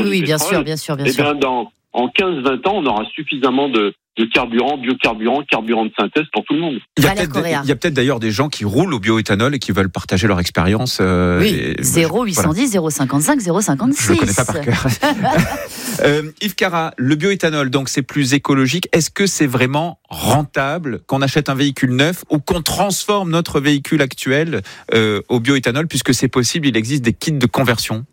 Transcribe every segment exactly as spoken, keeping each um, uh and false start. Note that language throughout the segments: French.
oui, du bien pétrole, sûr, bien sûr, bien eh sûr. bien, dans, en quinze vingt ans, on aura suffisamment de, de carburant, biocarburant, carburant de synthèse pour tout le monde. Il y a Valère peut-être, Correa. il y a peut-être d'ailleurs des gens qui roulent au bioéthanol et qui veulent partager leur expérience. Euh, Oui, et- zéro huit cent dix zéro cinquante-cinq zéro cinquante-six. Je le connais pas par cœur. euh, Yves Cara, le bioéthanol, donc c'est plus écologique. Est-ce que c'est vraiment rentable qu'on achète un véhicule neuf ou qu'on transforme notre véhicule actuel euh, au bioéthanol, puisque c'est possible, il existe des kits de conversion?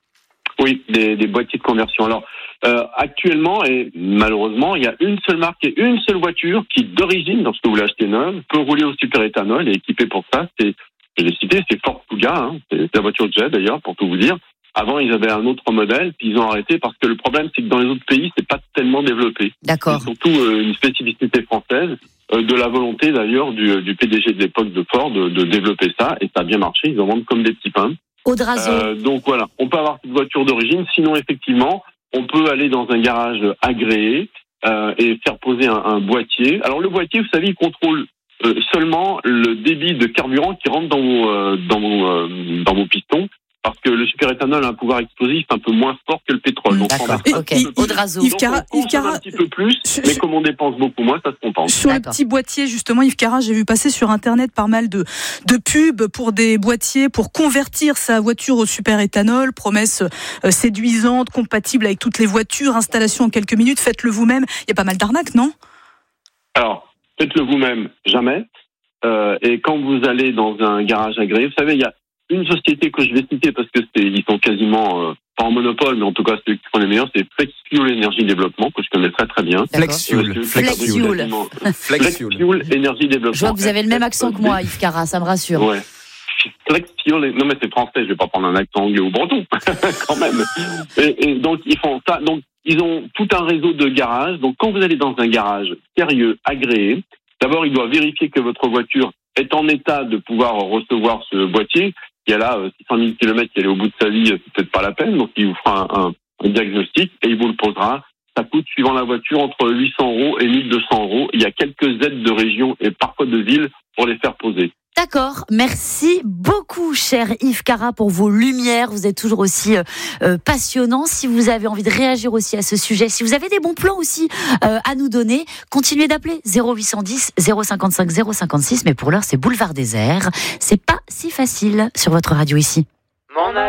Oui, des, des boîtiers de conversion. Alors, euh, actuellement, et malheureusement, il y a une seule marque et une seule voiture qui, d'origine, lorsque vous l'achetez neuve, peut rouler au superéthanol et est équipée pour ça. C'est, je l'ai cité, c'est Ford Kuga, hein. C'est la voiture que j'ai d'ailleurs, pour tout vous dire. Avant, ils avaient un autre modèle, puis ils ont arrêté parce que le problème, c'est que dans les autres pays, c'est pas tellement développé. D'accord. C'est surtout euh, une spécificité française, euh, de la volonté d'ailleurs du, du P D G de l'époque de Ford de, de développer ça, et ça a bien marché. Ils en vendent comme des petits pains. Audrazo. Euh, donc voilà, on peut avoir cette voiture d'origine. Sinon, effectivement, on peut aller dans un garage agréé euh, et faire poser un, un boîtier. Alors le boîtier, vous savez, il contrôle euh, seulement le débit de carburant qui rentre dans vos, euh, dans vos, euh, dans vos pistons. Parce que le superéthanol a un pouvoir explosif un peu moins fort que le pétrole. Donc, D'accord, on ok. met- Audrazo. Yves Donc, Cara, on Yves consomme Cara, un petit peu plus, je- mais je- comme on dépense beaucoup moins, ça se compense. Sur le D'accord. petit boîtier, justement, Yves Cara, j'ai vu passer sur Internet pas mal de, de pubs pour des boîtiers pour convertir sa voiture au superéthanol. Promesse euh, séduisante, compatible avec toutes les voitures, installation en quelques minutes, faites-le vous-même. Il y a pas mal d'arnaques, non ? Alors, faites-le vous-même, jamais. Euh, et quand vous allez dans un garage agréé, vous savez, il y a une société que je vais citer parce que c'est, ils sont quasiment euh, pas en monopole, mais en tout cas ceux qui sont les meilleurs, c'est FlexFuel Énergie Développement, que je connais très très bien. FlexFuel. Euh, Flexfuel. FlexFuel Énergie Développement. Je vois que vous avez le même accent que moi, Yves Cara, ça me rassure. Ouais. FlexFuel, non mais c'est français, je vais pas prendre un accent anglais ou breton, quand même. Et, et donc ils font ça, donc ils ont tout un réseau de garages. Donc quand vous allez dans un garage sérieux, agréé, d'abord il doit vérifier que votre voiture est en état de pouvoir recevoir ce boîtier. Il y a là six cent mille kilomètres qui est au bout de sa vie, c'est peut-être pas la peine, donc il vous fera un, un, un diagnostic et il vous le posera. Ça coûte, suivant la voiture, entre huit cents euros et mille deux cents euros. Il y a quelques aides de région et parfois de ville pour les faire poser. D'accord, merci beaucoup cher Yves Cara pour vos lumières, vous êtes toujours aussi euh, passionnant. Si vous avez envie de réagir aussi à ce sujet, si vous avez des bons plans aussi euh, à nous donner, continuez d'appeler zéro huit cent dix zéro cinquante-cinq zéro cinquante-six, mais pour l'heure c'est Boulevard Désert, c'est pas si facile sur votre radio ici.